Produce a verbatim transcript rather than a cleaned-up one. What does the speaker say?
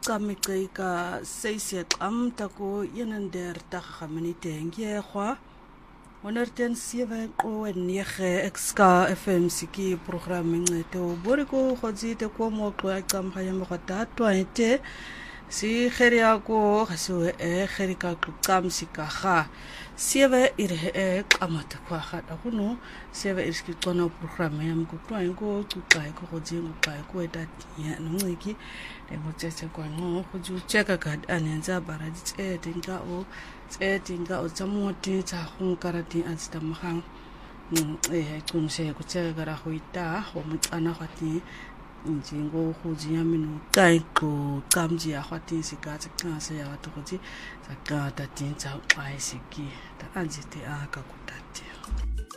qamiqi ka seise qam tako yenander takhaminite ngiekwa onerten sieve qo nege exka fm siki programme nceto boriko khodzite ko mo qo qam khayam khatatwa ite si kheria ko khaso e kherika qam sikaha sieve ire e qamata kwa khada kuno sieve iski qona programme yam ko twa ngo tuqai ko khodzingo qai ko etatiya nciki emotsethe kwa ngo khuju cheka kad anenza baradi tse tinga o tse tinga o tsamoti tsa khunkarati atstamhang eh kunse ku tseka gara hoita ho mutsana khati injingo khuji yaminu kai ko kamji ya khati sikatsa kanse ya batokoti sakata tinza qai siki ta anjite aka kutati